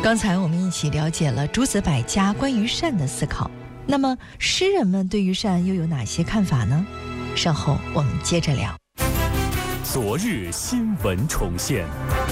刚才我们一起了解了诸子百家关于善的思考，那么诗人们对于善又有哪些看法呢？稍后我们接着聊。 昨日新闻重现。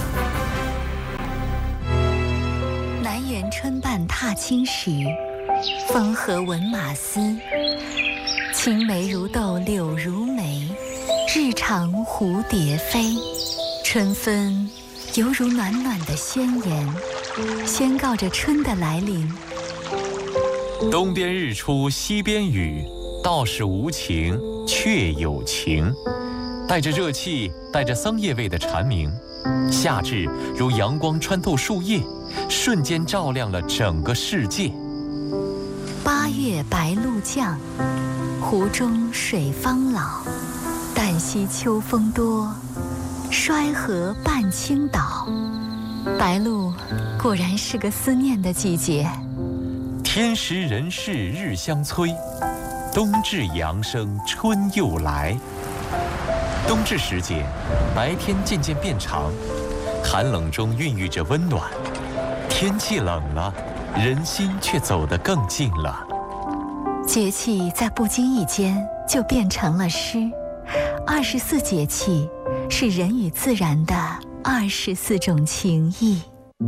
南园春半踏青时，风和闻马嘶。青梅如豆柳如眉，日长蝴蝶飞。春分犹如暖暖的宣言，宣告着春的来临。 东边日出西边雨，道是无晴却有晴。带着热气，带着桑叶味的蝉鸣，夏至如阳光穿透树叶，瞬间照亮了整个世界。 8月白露降，湖中水方老。旦夕秋风多，衰河半倾倒。白露果然是个思念的季节。 天时人事日相催，冬至阳生春又来。冬至时节，白天渐渐变长，寒冷中孕育着温暖。天气冷了，人心却走得更近了。 节气在不经意间就变成了诗。24节气是人与自然的24种情谊。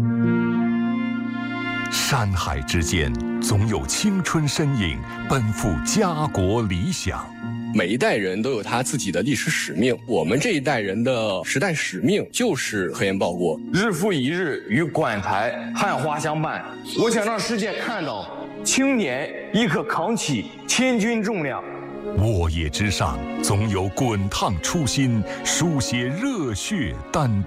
山海之间，总有青春身影奔赴家国理想。 每一代人都有他自己的历史使命，我们这一代人的时代使命就是和颜报国， 日复一日与馆台汉花相伴。我想让世界看到，青年亦可扛起千钧重量。 沃野之上，总有滚烫初心，书写热血担当。